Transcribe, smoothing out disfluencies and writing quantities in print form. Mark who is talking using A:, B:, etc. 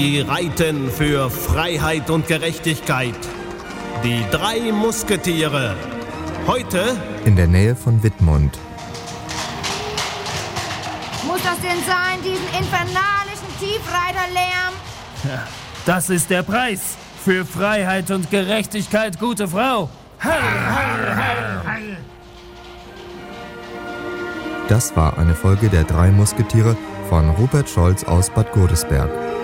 A: Die reiten für Freiheit und Gerechtigkeit. Die 3 Musketiere. Heute
B: in der Nähe von Wittmund.
C: Muss das denn sein, diesen infernalischen Tiefreiterlärm?
D: Ja, das ist der Preis für Freiheit und Gerechtigkeit, gute Frau. Heil, heil, heil, heil.
B: Das war eine Folge der 3 Musketiere von Rupert Scholz aus Bad Godesberg.